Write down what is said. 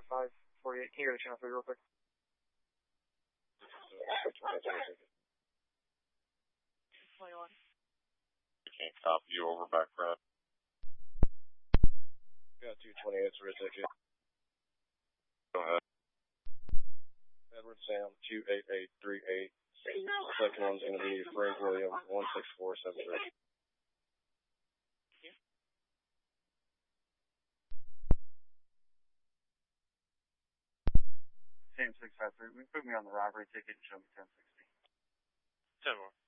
548. Can you go to channel 3 real quick? Can't copy you over background. Got 228, it's a red ticket. Go ahead. Edward Sam 28838. Second one's going to be Frank William 16473. Same 653. Put me on the robbery ticket and show me 1060. 10 more.